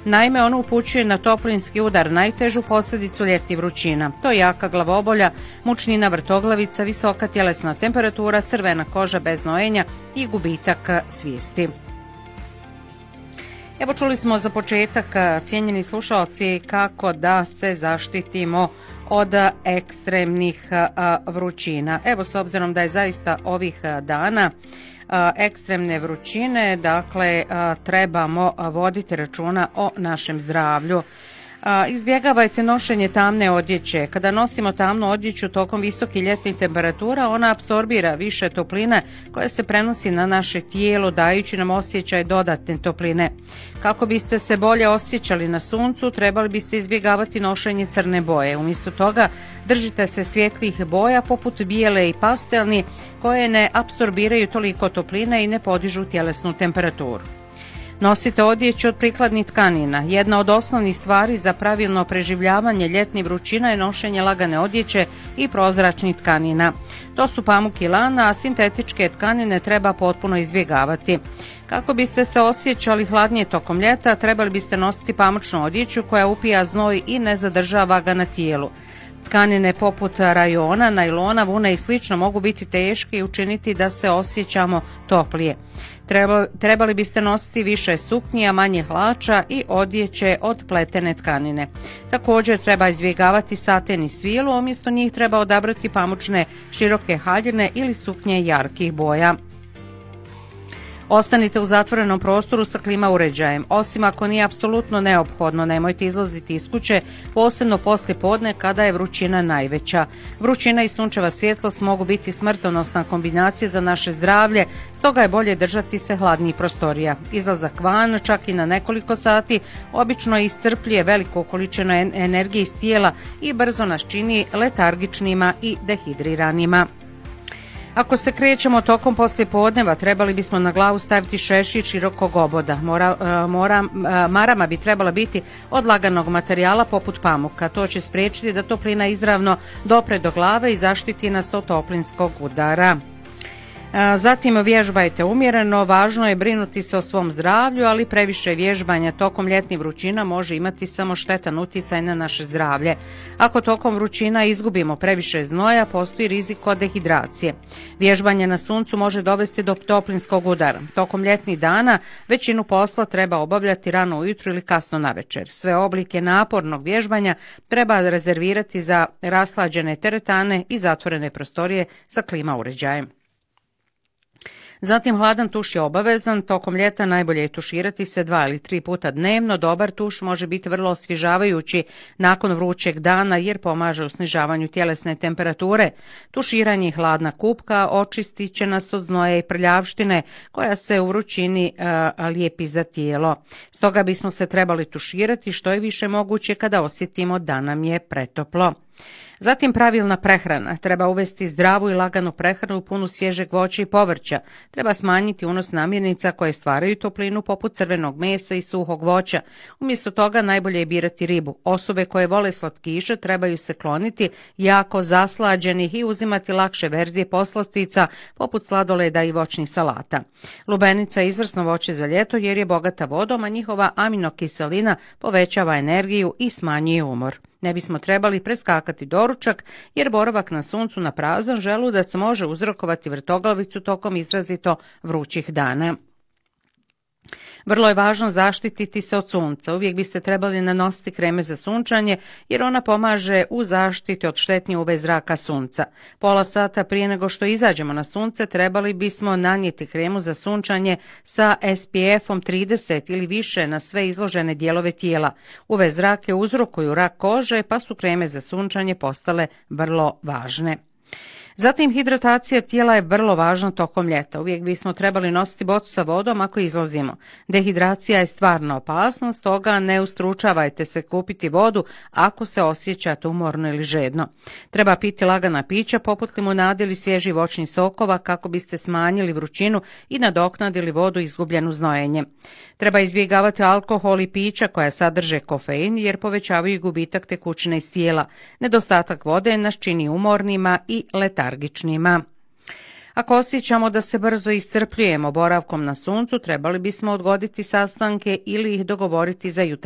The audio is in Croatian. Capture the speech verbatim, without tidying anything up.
Naime, ono upućuje na toplinski udar, najtežu posljedicu ljeti vrućina. To je jaka glavobolja, mučnina, vrtoglavica, visoka tjelesna temperatura, crvena koža bez nojenja i gubitak svijesti. Evo, čuli smo za početak, cijenjeni slušalci, kako da se zaštitimo od ekstremnih vrućina. Evo, s obzirom da je zaista ovih dana ekstremne vrućine, dakle, trebamo voditi računa o našem zdravlju. Izbjegavajte nošenje tamne odjeće. Kada nosimo tamnu odjeću tokom visokih ljetnih temperatura, ona apsorbira više topline koja se prenosi na naše tijelo, dajući nam osjećaj dodatne topline. Kako biste se bolje osjećali na suncu, trebali biste izbjegavati nošenje crne boje. Umjesto toga, držite se svjetlijih boja poput bijele i pastelni, koje ne apsorbiraju toliko topline i ne podižu tjelesnu temperaturu. Nosite odjeću od prikladnih tkanina. Jedna od osnovnih stvari za pravilno preživljavanje ljetnih vrućina je nošenje lagane odjeće i prozračnih tkanina. To su pamuk i lana, a sintetičke tkanine treba potpuno izbjegavati. Kako biste se osjećali hladnije tokom ljeta, trebali biste nositi pamučnu odjeću koja upija znoj i ne zadržava ga na tijelu. Tkanine poput rajona, najlona, vune i slično mogu biti teške i učiniti da se osjećamo toplije. Trebali biste nositi više suknji, a manje hlača i odjeće od pletene tkanine. Također treba izbjegavati saten i svilu, umjesto njih treba odabrati pamučne široke haljine ili suknje jarkih boja. Ostanite u zatvorenom prostoru sa klima uređajem. Osim ako nije apsolutno neophodno, nemojte izlaziti iz kuće, posebno poslije podne kada je vrućina najveća. Vrućina i sunčeva svjetlost mogu biti smrtonosna kombinacija za naše zdravlje, stoga je bolje držati se hladnijih prostorija. Izlazak van, čak i na nekoliko sati, obično iscrpljuje veliku količinu energije iz tijela i brzo nas čini letargičnima i dehidriranima. Ako se krećemo tokom poslijepodneva, trebali bismo na glavu staviti šešir širokog oboda. Mora, mora, marama bi trebala biti od laganog materijala poput pamuka. To će spriječiti da toplina izravno dopre do glave i zaštiti nas od toplinskog udara. Zatim vježbajte umjereno, važno je brinuti se o svom zdravlju, ali previše vježbanja tokom ljetnih vrućina može imati samo štetan utjecaj na naše zdravlje. Ako tokom vrućina izgubimo previše znoja, postoji rizik od dehidracije. Vježbanje na suncu može dovesti do toplinskog udara. Tokom ljetnih dana većinu posla treba obavljati rano ujutro ili kasno navečer. Sve oblike napornog vježbanja treba rezervirati za raslađene teretane i zatvorene prostorije sa klima uređajem. Zatim, hladan tuš je obavezan. Tokom ljeta najbolje je tuširati se dva ili tri puta dnevno. Dobar tuš može biti vrlo osvježavajući nakon vrućeg dana jer pomaže u snižavanju tjelesne temperature. Tuširanje i hladna kupka očistit će nas od znoja i prljavštine koja se u vrućini uh, lijepi za tijelo. Stoga bismo se trebali tuširati što je više moguće kada osjetimo da nam je pretoplo. Zatim, pravilna prehrana. Treba uvesti zdravu i laganu prehranu punu svježeg voća i povrća. Treba smanjiti unos namirnica koje stvaraju toplinu poput crvenog mesa i suhog voća. Umjesto toga najbolje je birati ribu. Osobe koje vole slatkiše trebaju se kloniti jako zaslađenih i uzimati lakše verzije poslastica poput sladoleda i voćnih salata. Lubenica je izvrsno voće za ljeto jer je bogata vodom, a njihova aminokiselina povećava energiju i smanjuje umor. Ne bismo trebali preskakati doručak jer boravak na suncu na prazan želudac može uzrokovati vrtoglavicu tokom izrazito vrućih dana. Vrlo je važno zaštititi se od sunca. Uvijek biste trebali nanositi kreme za sunčanje jer ona pomaže u zaštiti od štetnje U V zraka sunca. Pola sata prije nego što izađemo na sunce trebali bismo nanijeti kremu za sunčanje sa S P F-om trideset ili više na sve izložene dijelove tijela. U V zrake uzrokuju rak kože pa su kreme za sunčanje postale vrlo važne. Zatim, hidratacija tijela je vrlo važna tokom ljeta. Uvijek bismo trebali nositi bocu sa vodom ako izlazimo. Dehidracija je stvarna opasnost, stoga ne ustručavajte se kupiti vodu ako se osjećate umorno ili žedno. Treba piti lagana pića poput limunade ili svježih voćnih sokova kako biste smanjili vrućinu i nadoknadili vodu izgubljenu znojenjem. Treba izbjegavati alkohol i pića koja sadrže kofein jer povećavaju gubitak tekućine iz tijela. Nedostatak vode nas čini umornima i letargičnima. Ako osjećamo da se brzo iscrpljujemo boravkom na suncu, trebali bismo odgoditi sastanke ili ih dogovoriti za jutarnji